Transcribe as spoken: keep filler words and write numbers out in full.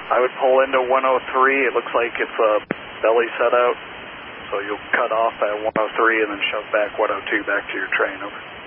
I would pull into one oh three. It looks like it's a belly set out. So you'll cut off at one oh three and then shove back one oh two back to your train. Over.